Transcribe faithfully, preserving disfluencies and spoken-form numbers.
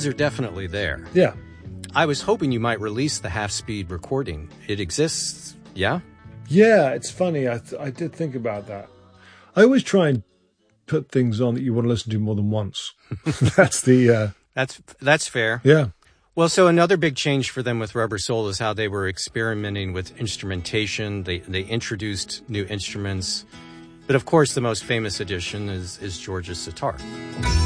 are definitely there. Yeah. I was hoping you might release the half-speed recording. It exists, yeah? Yeah, it's funny. I th- I did think about that. I always try and put things on that you want to listen to more than once. That's the... Uh, that's that's fair. Yeah. Well, so another big change for them with Rubber Soul is how they were experimenting with instrumentation. They they introduced new instruments. But of course, the most famous addition is, is George's sitar.